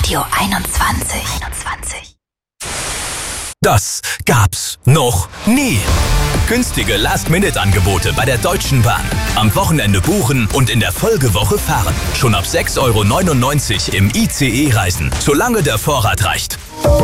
Radio 21. Das gab's noch nie. Günstige Last-Minute-Angebote bei der Deutschen Bahn. Am Wochenende buchen und in der Folgewoche fahren. Schon ab 6,99 € im ICE reisen, solange der Vorrat reicht.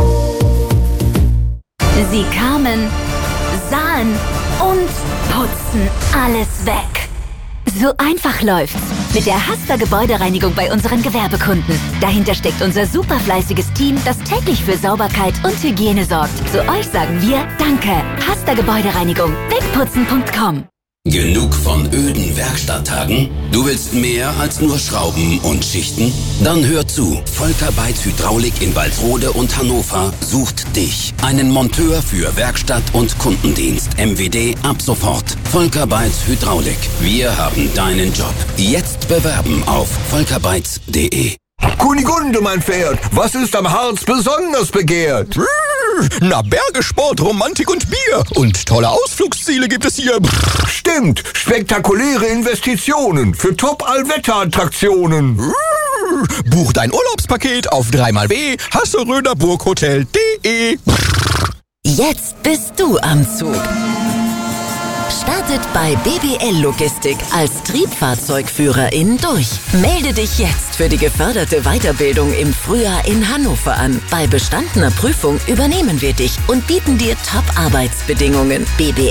Sie kamen, sahen und putzten alles weg. So einfach läuft's mit der Hasta Gebäudereinigung bei unseren Gewerbekunden. Dahinter steckt unser super fleißiges Team, das täglich für Sauberkeit und Hygiene sorgt. Zu euch sagen wir Danke. Hasta Gebäudereinigung. Wegputzen.com. Genug von öden Werkstatttagen? Du willst mehr als nur Schrauben und Schichten? Dann hör zu. Volker Beitz Hydraulik in Walsrode und Hannover sucht dich. Einen Monteur für Werkstatt und Kundendienst. MWD ab sofort. Volker Beitz Hydraulik. Wir haben deinen Job. Jetzt bewerben auf volkerbeitz.de. Kunigunde, mein Pferd, was ist am Harz besonders begehrt? Na, Berge, Sport, Romantik und Bier. Und tolle Ausflugsziele gibt es hier. Stimmt, spektakuläre Investitionen für Top-Allwetter-Attraktionen. Buch dein Urlaubspaket auf 3xW hasseröderburghotel.de. Jetzt bist du am Zug. Startet bei BBL Logistik als Triebfahrzeugführerin durch. Melde dich jetzt für die geförderte Weiterbildung im Frühjahr in Hannover an. Bei bestandener Prüfung übernehmen wir dich und bieten dir Top-Arbeitsbedingungen.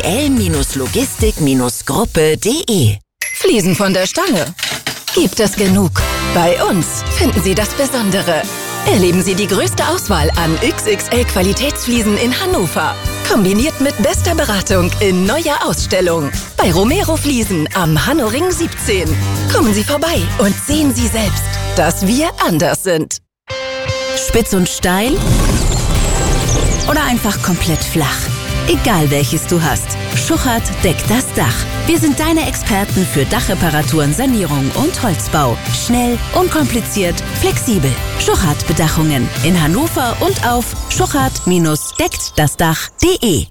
bbl-logistik-gruppe.de. Fliesen von der Stange. Gibt es genug? Bei uns finden Sie das Besondere. Erleben Sie die größte Auswahl an XXL-Qualitätsfliesen in Hannover. Kombiniert mit bester Beratung in neuer Ausstellung. Bei Romero Fliesen am Hannoring 17. Kommen Sie vorbei und sehen Sie selbst, dass wir anders sind. Spitz und steil oder einfach komplett flach. Egal welches du hast, Schuchert deckt das Dach. Wir sind deine Experten für Dachreparaturen, Sanierung und Holzbau. Schnell, unkompliziert, flexibel. Schuchert Bedachungen in Hannover und auf schuchert-decktdasdach.de.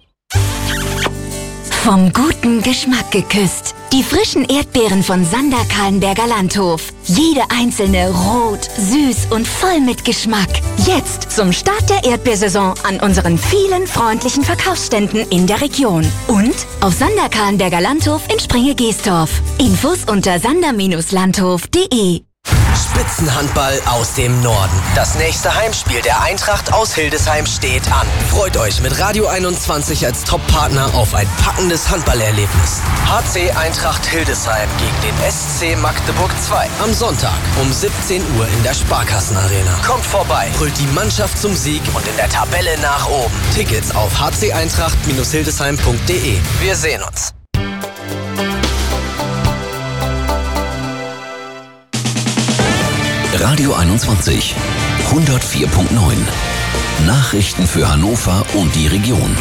Vom guten Geschmack geküsst. Die frischen Erdbeeren von Sander Kahlenberger Landhof. Jede einzelne rot, süß und voll mit Geschmack. Jetzt zum Start der Erdbeersaison an unseren vielen freundlichen Verkaufsständen in der Region. Und auf Sander Kahlenberger Landhof in Springe-Geestorf. Infos unter sander-landhof.de. Spitzenhandball aus dem Norden. Das nächste Heimspiel der Eintracht aus Hildesheim steht an. Freut euch mit Radio 21 als Top-Partner auf ein packendes Handballerlebnis. HC Eintracht Hildesheim gegen den SC Magdeburg 2. Am Sonntag um 17 Uhr in der Sparkassenarena. Kommt vorbei, brüllt die Mannschaft zum Sieg und in der Tabelle nach oben. Tickets auf hceintracht-hildesheim.de. Wir sehen uns. Radio 21 104.9. Nachrichten für Hannover und die Region.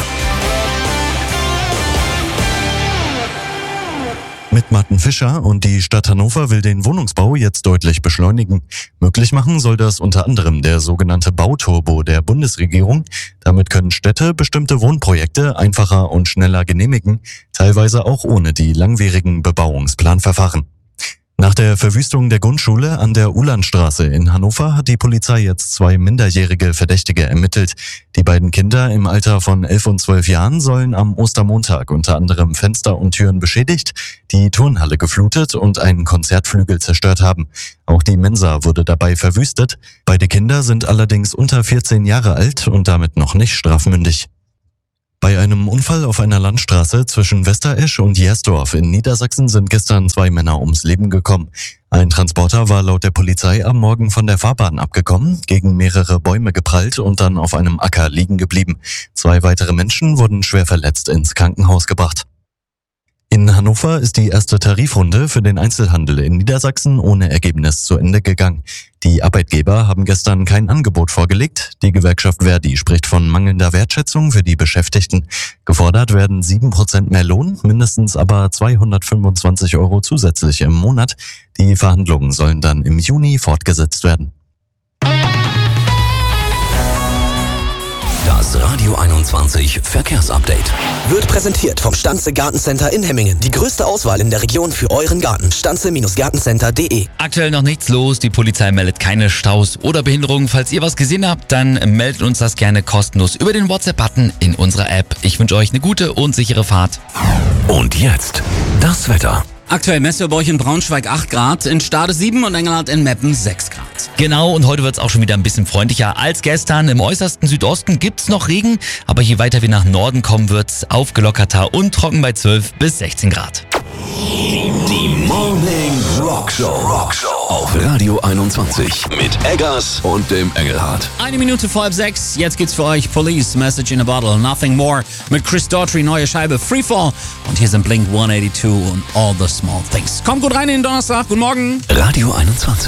Mit Martin Fischer, und die Stadt Hannover will den Wohnungsbau jetzt deutlich beschleunigen. Möglich machen soll das unter anderem der sogenannte Bauturbo der Bundesregierung. Damit können Städte bestimmte Wohnprojekte einfacher und schneller genehmigen, teilweise auch ohne die langwierigen Bebauungsplanverfahren. Nach der Verwüstung der Grundschule an der Uhlandstraße in Hannover hat die Polizei jetzt 2 minderjährige Verdächtige ermittelt. Die beiden Kinder im Alter von 11 und 12 Jahren sollen am Ostermontag unter anderem Fenster und Türen beschädigt, die Turnhalle geflutet und einen Konzertflügel zerstört haben. Auch die Mensa wurde dabei verwüstet. Beide Kinder sind allerdings unter 14 Jahre alt und damit noch nicht strafmündig. Bei einem Unfall auf einer Landstraße zwischen Westeresch und Jersdorf in Niedersachsen sind gestern 2 Männer ums Leben gekommen. Ein Transporter war laut der Polizei am Morgen von der Fahrbahn abgekommen, gegen mehrere Bäume geprallt und dann auf einem Acker liegen geblieben. 2 weitere Menschen wurden schwer verletzt ins Krankenhaus gebracht. In Hannover ist die erste Tarifrunde für den Einzelhandel in Niedersachsen ohne Ergebnis zu Ende gegangen. Die Arbeitgeber haben gestern kein Angebot vorgelegt. Die Gewerkschaft Verdi spricht von mangelnder Wertschätzung für die Beschäftigten. Gefordert werden 7% mehr Lohn, mindestens aber 225 € zusätzlich im Monat. Die Verhandlungen sollen dann im Juni fortgesetzt werden. Das Radio 21 Verkehrsupdate. Wird präsentiert vom Stanze Gartencenter in Hemmingen. Die größte Auswahl in der Region für euren Garten. Stanze-gartencenter.de. Aktuell noch nichts los. Die Polizei meldet keine Staus oder Behinderungen. Falls ihr was gesehen habt, dann meldet uns das gerne kostenlos über den WhatsApp-Button in unserer App. Ich wünsche euch eine gute und sichere Fahrt. Und jetzt das Wetter. Aktuell messen wir bei euch in Braunschweig 8 Grad, in Stade 7 und Engelhardt in Meppen 6 Grad. Genau, und heute wird es auch schon wieder ein bisschen freundlicher als gestern. Im äußersten Südosten gibt's noch Regen, aber je weiter wir nach Norden kommen, wird's aufgelockerter und trocken bei 12 bis 16 Grad. Die Morning Rockshow auf Radio 21 mit Eggers und dem Engelhardt. 1 Minute vor 5:30, jetzt geht's für euch Police, Message in a Bottle, Nothing More mit Chris Daughtry, neue Scheibe Freefall und hier sind Blink 182 und All the Small Things. Kommt gut rein in den Donnerstag, guten Morgen. Radio 21.